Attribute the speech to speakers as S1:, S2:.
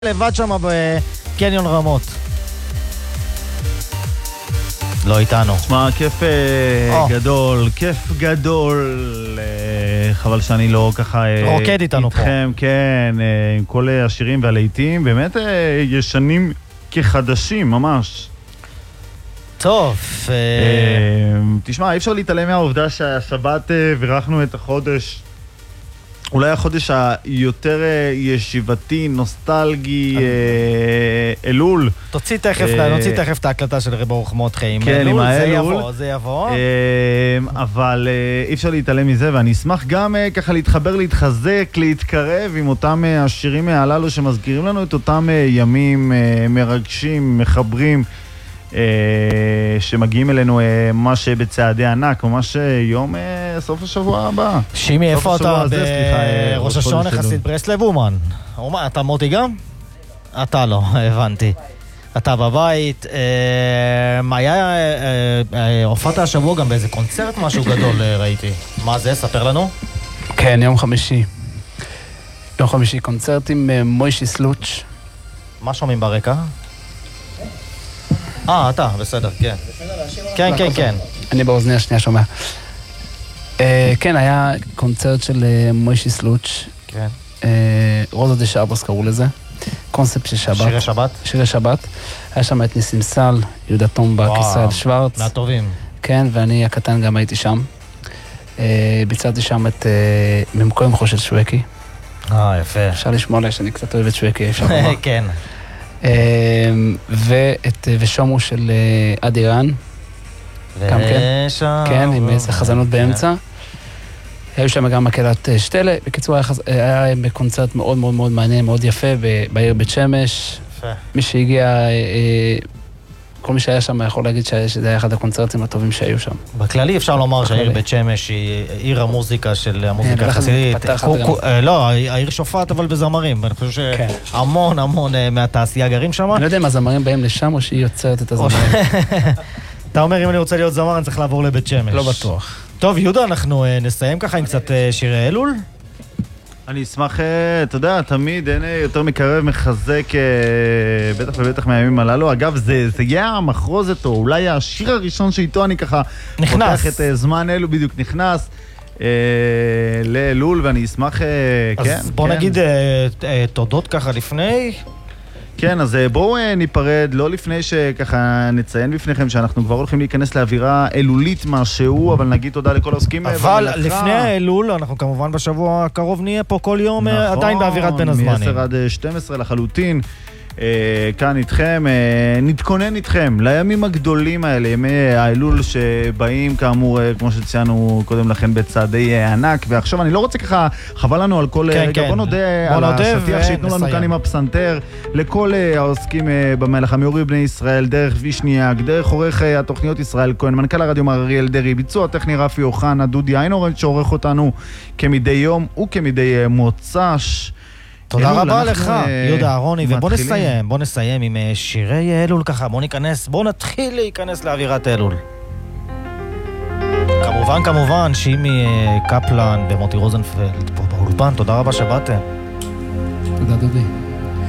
S1: לבד שם בקניון רמות. לא איתנו.
S2: תשמע, כיף גדול, כיף גדול. חבל שאני לא ככה
S1: רוקד איתנו
S2: איתכם, כן, עם כל השירים והלהיטים, באמת ישנים כחדשים, ממש.
S1: טוב.
S2: תשמע, אי אפשר להתעלם מהעובדה שהשבת ורכנו את החודש, אולי החודש היותר ישיבתי, נוסטלגי, אלול.
S1: נוציא תכף את ההקלטה של רב רוחמות חיים.
S2: כן, עם האלול.
S1: זה יבוא.
S2: אבל אי אפשר להתעלם מזה, ואני אשמח גם ככה להתחבר, להתחזק, להתקרב עם אותם השירים הללו שמזכירים לנו את אותם ימים מרגשים, מחברים, שמגיעים אלינו ממש בצעדי ענק, ממש יום סוף השבוע הבא.
S1: שימי, איפה אתה בראש השון יחסית ברסלב אומן? אתה מוטי גם? אתה לא, הבנתי. אתה בבית. הופעת השבוע גם באיזה קונצרט משהו גדול ראיתי. מה זה? ספר לנו.
S3: כן, יום חמישי קונצרט עם מוישי סלוץ'.
S1: מה שומעים ברקע? אתה, בסדר, כן. כן.
S3: אני באוזניה השנייה שומע. כן, היה קונצרט של מוישי סלוץ'.
S1: כן.
S3: רוזה דה שרבוס קראו לזה. קונספט של שבת. שירי שבת. היה שם את ניסים סל, יהודה טומבק, ישראל שוורץ.
S1: מהטובים.
S3: כן, ואני הקטן גם הייתי שם. ביצעתי שם את ממקום עם חושל שווקי.
S1: יפה.
S3: אפשר לשמוע לי שאני קצת אוהב את שווקי, אפשר לומר.
S1: כן.
S3: ושומו של אדירן. גם כן, עם איזה חזנות באמצע. היו שם גם מקהלת שתלה. בקיצור, היה בקונצרט מאוד מאוד מאוד מעניין, מאוד יפה, בעיר בית שמש. מי שהגיע, כל מי שהיה שם יכול להגיד שזה היה אחד הקונצרטים הטובים שהיו שם.
S1: בכללי אפשר לומר שהעיר בית שמש היא עיר המוזיקה של המוזיקה החסידית. לא, העיר שופעת אבל בזמרים. אני חושב שהמון מהתעשייה גרים שם.
S3: אני לא יודע אם הזמרים באים לשם או שהיא יוצרת את הזמרים.
S1: אתה אומר, אם אני רוצה להיות זמר, אני צריך לעבור לבית שמש.
S3: לא בטוח.
S1: טוב, יהודה, אנחנו נסיים ככה עם קצת שירי אלול.
S2: אני אשמח, אתה יודע, תמיד אין יותר מקרב, מחזק, בטח ובטח מהימים הללו. אגב, זה יהיה המחרוזת, או אולי השיר הראשון שאיתו אני ככה
S1: נכנס.
S2: פותח את זמן אלו, בדיוק נכנס לאלול, ואני אשמח, כן.
S1: אז בוא נגיד תודות ככה לפני.
S2: כן, אז בואו ניפרד, לא לפני שככה נציין בפניכם שאנחנו כבר הולכים להיכנס לאווירה אלולית משהו, אבל נגיד תודה לכל העוסקים.
S1: אבל לפני האלול, אנחנו כמובן בשבוע הקרוב נהיה פה כל יום עדיין באווירת בין הזמנים.
S2: מ-10 עד 12 לחלוטין. כאן איתכם, נתכונן איתכם לימים הגדולים האלה, ימי האלול שבאים כאמור, כמו שציינו קודם לכן, בצעדי ענק, ועכשיו אני לא רוצה ככה, חבל לנו על כל רגע, בוא נודה על השטיח שיתנו לנו כאן עם הפסנתר, לכל העוסקים במלאכה, מאורי בני ישראל, דרך וישניאק, דרך עורך התוכניות ישראל כהן, מנכ"ל הרדיו מר אריאל דרי, ביצוע טכני רפי אוחנה, דודי איינורן שעורך אותנו כמדי יום וכמדי מוצ"ש.
S1: תודה רבה לך, יהודה אהרוני, ובוא נסיים עם שירי אלול ככה, בוא נתחיל להיכנס לאווירת אלול. כמובן, שימי קפלן ומוטי רוזנפלד פה באולפן, תודה רבה שבאתם.
S3: תודה דודי.